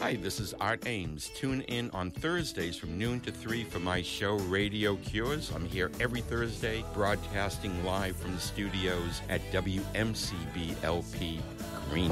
Hi, this is Art Ames. Tune in on Thursdays from noon to 3 for my show, Radio Cures. I'm here every Thursday, broadcasting live from the studios at WMCBLP Green.